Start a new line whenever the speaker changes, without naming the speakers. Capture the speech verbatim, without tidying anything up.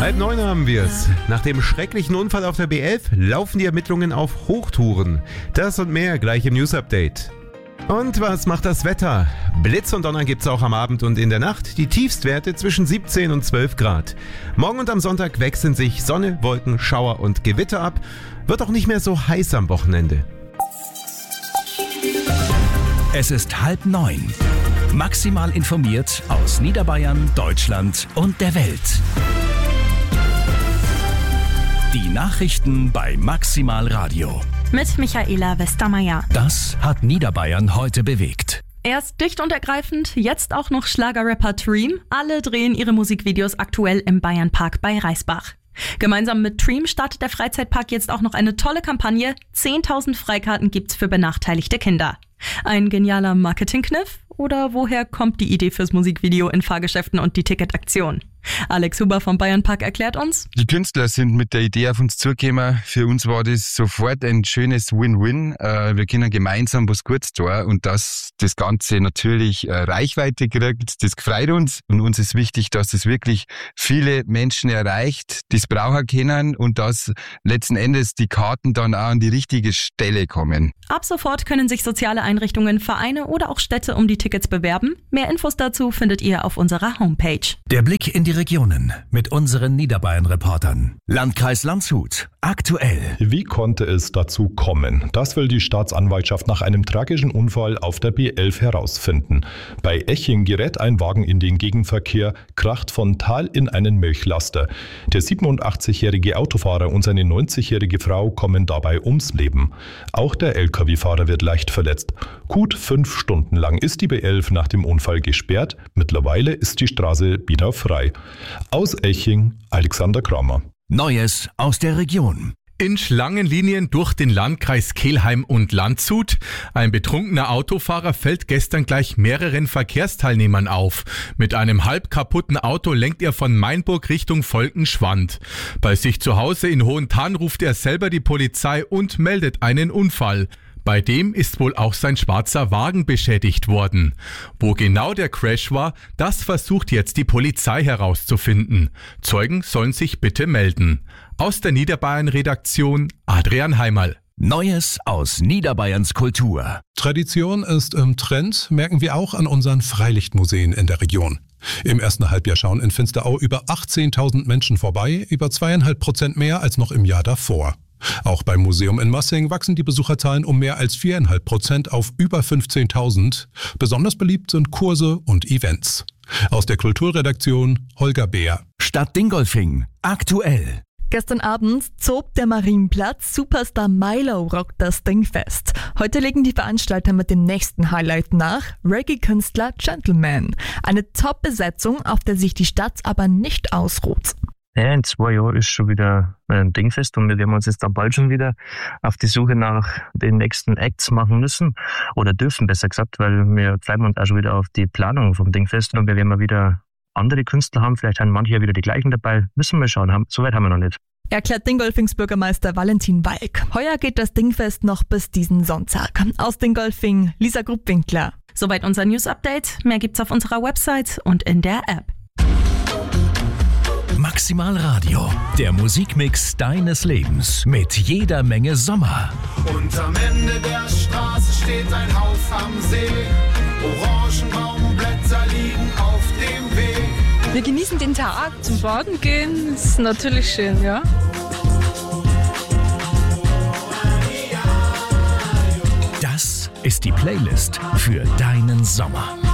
Halb neun haben wir's. Nach dem schrecklichen Unfall auf der B elf laufen die Ermittlungen auf Hochtouren. Das und mehr gleich im News-Update. Und was macht das Wetter? Blitz und Donner gibt's auch am Abend und in der Nacht. Die Tiefstwerte zwischen siebzehn und zwölf Grad. Morgen und am Sonntag wechseln sich Sonne, Wolken, Schauer und Gewitter ab. Wird auch nicht mehr so heiß am Wochenende.
Es ist halb neun. Maximal informiert aus Niederbayern, Deutschland und der Welt. Die Nachrichten bei Maximal Radio.
Mit Michaela Westermeier.
Das hat Niederbayern heute bewegt.
Erst dicht und ergreifend, jetzt auch noch Schlagerrapper Dream. Alle drehen ihre Musikvideos aktuell im Bayernpark bei Reisbach. Gemeinsam mit Dream startet der Freizeitpark jetzt auch noch eine tolle Kampagne. zehntausend Freikarten gibt's für benachteiligte Kinder. Ein genialer Marketingkniff? Oder woher kommt die Idee fürs Musikvideo in Fahrgeschäften und die Ticketaktion? Alex Huber vom Bayernpark erklärt uns.
Die Künstler sind mit der Idee auf uns zugekommen. Für uns war das sofort ein schönes Win-Win. Wir können gemeinsam was Gutes tun und dass das Ganze natürlich Reichweite kriegt, das freut uns. Und uns ist wichtig, dass es wirklich viele Menschen erreicht, die es brauchen können und dass letzten Endes die Karten dann auch an die richtige Stelle kommen.
Ab sofort können sich soziale Einrichtungen, Vereine oder auch Städte um die Tickets bewerben. Mehr Infos dazu findet ihr auf unserer Homepage.
Der Blick in die Regionen mit unseren Niederbayern-Reportern. Landkreis Landshut. Aktuell.
Wie konnte es dazu kommen? Das will die Staatsanwaltschaft nach einem tragischen Unfall auf der B elf herausfinden. Bei Eching gerät ein Wagen in den Gegenverkehr, kracht frontal in einen Milchlaster. Der siebenundachtzigjährige Autofahrer und seine neunzigjährige Frau kommen dabei ums Leben. Auch der L K W-Fahrer wird leicht verletzt. Gut fünf Stunden lang ist die B elf nach dem Unfall gesperrt. Mittlerweile ist die Straße wieder frei. Aus Eching, Alexander Kramer.
Neues aus der Region.
In Schlangenlinien durch den Landkreis Kelheim und Landshut. Ein betrunkener Autofahrer fällt gestern gleich mehreren Verkehrsteilnehmern auf. Mit einem halb kaputten Auto lenkt er von Mainburg Richtung Volkenschwand. Bei sich zu Hause in Hohenthahn ruft er selber die Polizei und meldet einen Unfall. Bei dem ist wohl auch sein schwarzer Wagen beschädigt worden. Wo genau der Crash war, das versucht jetzt die Polizei herauszufinden. Zeugen sollen sich bitte melden. Aus der Niederbayern-Redaktion Adrian Heimerl.
Neues aus Niederbayerns Kultur.
Tradition ist im Trend, merken wir auch an unseren Freilichtmuseen in der Region. Im ersten Halbjahr schauen in Finsterau über achtzehntausend Menschen vorbei, über zweieinhalb Prozent mehr als noch im Jahr davor. Auch beim Museum in Massing wachsen die Besucherzahlen um mehr als viereinhalb Prozent auf über fünfzehntausend. Besonders beliebt sind Kurse und Events. Aus der Kulturredaktion Holger Beer.
Stadt Dingolfing. Aktuell.
Gestern Abend zob der Marienplatz, Superstar Milo rockt das Dingfest. Heute legen die Veranstalter mit dem nächsten Highlight nach, Reggae-Künstler Gentleman. Eine Top-Besetzung, auf der sich die Stadt aber nicht ausruht.
Ja, in zwei Jahren ist schon wieder ein Dingfest und wir werden uns jetzt dann bald schon wieder auf die Suche nach den nächsten Acts machen müssen oder dürfen, besser gesagt, weil wir treiben uns auch schon wieder auf die Planung vom Dingfest und wir werden mal wieder andere Künstler haben, vielleicht haben manche ja wieder die gleichen dabei, müssen wir schauen, haben, so weit haben wir noch nicht.
Erklärt Dingolfings Bürgermeister Valentin Walk. Heuer geht das Dingfest noch bis diesen Sonntag. Aus Dingolfing, Lisa Gruppwinkler.
Soweit unser News-Update. Mehr gibt's auf unserer Website und in der App.
Maximal Radio, der Musikmix deines Lebens mit jeder Menge Sommer.
Und am Ende der Straße steht ein Haus am See. Orangenbaumblätter liegen auf dem Weg.
Wir genießen den Tag, zum Baden gehen, ist natürlich schön, ja.
Das ist die Playlist für deinen Sommer.